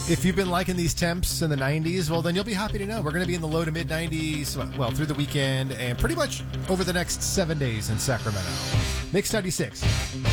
If you've been liking these temps in the 90s, well, then you'll be happy to know we're going to be in the low to mid 90s, well, through the weekend and pretty much over the next 7 days in Sacramento. Mix 96.